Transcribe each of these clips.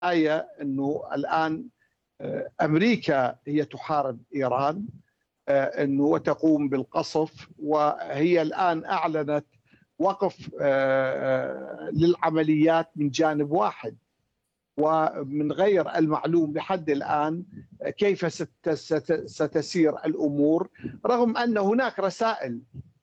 آية أنه الآن أمريكا هي تحارب إيران، أنه وتقوم بالقصف، وهي الآن أعلنت وقف للعمليات من جانب واحد، ومن غير المعلوم لحد الآن كيف ستسير الأمور، رغم أن هناك رسائل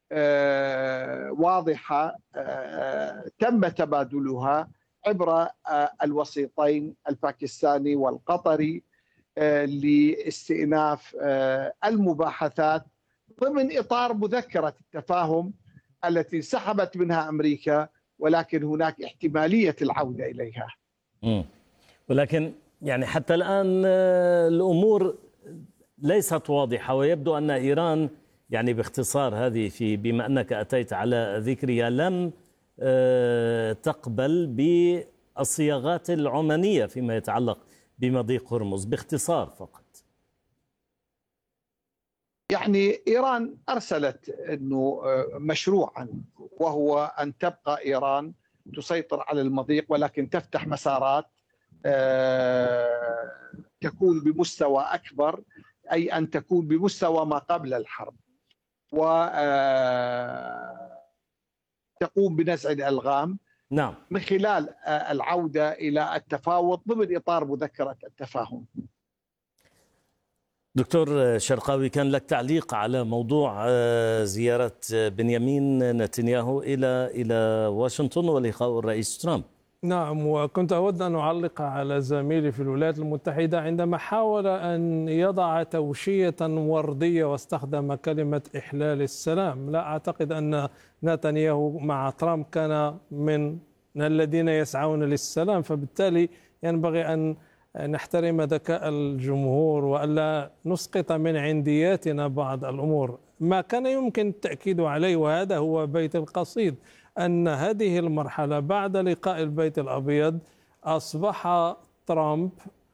واضحة تم تبادلها عبر الوسيطين الباكستاني والقطري لاستئناف المباحثات ضمن إطار مذكرة التفاهم التي سحبت منها أمريكا، ولكن هناك احتمالية العودة إليها. ولكن يعني حتى الآن الأمور ليست واضحة، ويبدو أن إيران يعني باختصار هذه بما أنك أتيت على ذكرها لم تقبل بالصياغات العمانية فيما يتعلق بمضيق هرمز، باختصار فقط. يعني إيران أرسلت أنه مشروعا، وهو أن تبقى إيران تسيطر على المضيق، ولكن تفتح مسارات تكون بمستوى أكبر، أي أن تكون بمستوى ما قبل الحرب، وتقوم بنزع الألغام نعم، من خلال العودة إلى التفاوض ضمن إطار مذكرة التفاهم. دكتور شرقاوي، كان لك تعليق على موضوع زيارة بنيامين نتنياهو إلى واشنطن ولقاء الرئيس ترامب. نعم، وكنت أود أن أعلق على زميلي في الولايات المتحدة عندما حاول أن يضع توشية وردية واستخدم كلمة إحلال السلام. لا أعتقد أن نتنياهو مع ترامب كان من الذين يسعون للسلام، فبالتالي ينبغي أن نحترم ذكاء الجمهور وألا نسقط من عندياتنا بعض الأمور. ما كان يمكن التأكيد عليه، وهذا هو بيت القصيد، أن هذه المرحلة بعد لقاء البيت الأبيض أصبح ترامب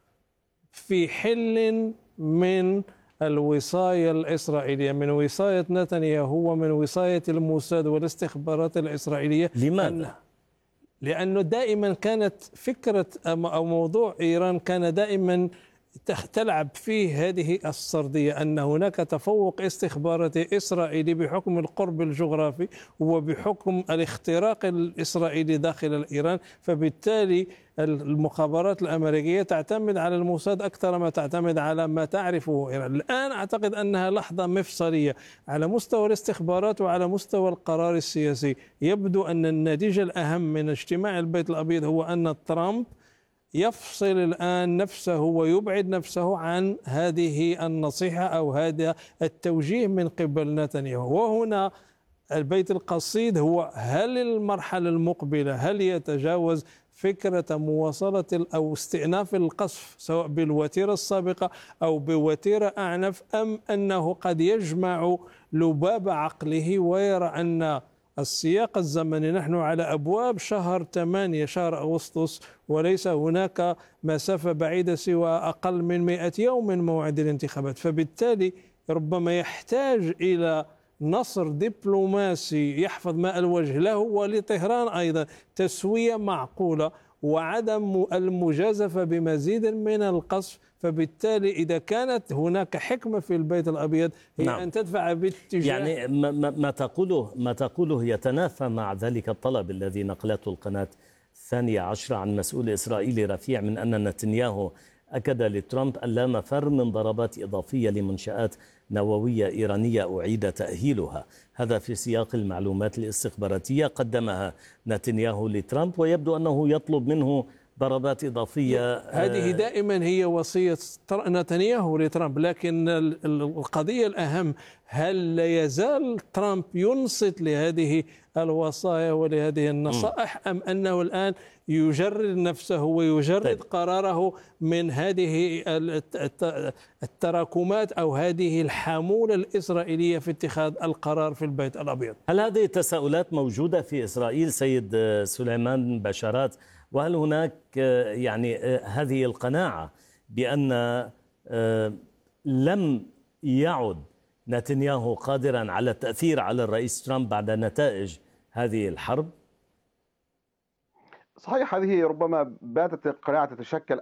في حل من الوصاية الإسرائيلية، من وصاية نتنياهو ومن وصاية الموساد والاستخبارات الإسرائيلية. لماذا؟ لأنه دائما كانت فكرة أو موضوع إيران كان دائما تلعب فيه هذه السردية، أن هناك تفوق استخباراتي إسرائيلي بحكم القرب الجغرافي وبحكم الاختراق الإسرائيلي داخل إيران، فبالتالي المخابرات الأمريكية تعتمد على الموساد أكثر ما تعتمد على ما تعرفه إيران. الآن أعتقد أنها لحظة مفصلية على مستوى الاستخبارات وعلى مستوى القرار السياسي. يبدو أن النتيجة الأهم من اجتماع البيت الأبيض هو أن ترامب يفصل الآن نفسه ويبعد نفسه عن هذه النصيحة أو هذا التوجيه من قبل نتنياهو. وهنا البيت القصيد هو: هل المرحلة المقبلة هل يتجاوز فكرة مواصلة أو استئناف القصف سواء بالوتيرة السابقة أو بوتيرة أعنف، أم أنه قد يجمع لباب عقله ويرى أن السياق الزمني نحن على أبواب شهر 8 شهر أغسطس، وليس هناك مسافة بعيدة سوى أقل من 100 يوم من موعد الانتخابات، فبالتالي ربما يحتاج إلى نصر دبلوماسي يحفظ ماء الوجه له ولطهران أيضا، تسوية معقولة وعدم المجازفة بمزيد من القصف. فبالتالي إذا كانت هناك حكمة في البيت الأبيض هي نعم. أن تدفع باتجاه، يعني ما تقوله يتنافى مع ذلك الطلب الذي نقلته القناة 12 عن مسؤول إسرائيلي رفيع من أن نتنياهو أكد لترامب أن لا مفر من ضربات إضافية لمنشآت نووية إيرانية أعيد تأهيلها. هذا في سياق المعلومات الاستخباراتية قدمها نتنياهو لترامب، ويبدو أنه يطلب منه ضربات إضافية. هذه دائما هي وصية نتنياهو لترامب، لكن القضية الأهم: هل لا يزال ترامب ينصت لهذه الوصايا ولهذه النصائح، أم أنه الآن يجرد نفسه ويجرد قراره من هذه التراكمات أو هذه الحمولة الإسرائيلية في اتخاذ القرار في البيت الأبيض؟ هل هذه التساؤلات موجودة في إسرائيل سيد سليمان بشارات؟ وهل هناك يعني هذه القناعة بأن لم يعد نتنياهو قادرا على التأثير على الرئيس ترامب بعد نتائج هذه الحرب؟ صحيح، هذه ربما باتت القناعة تتشكل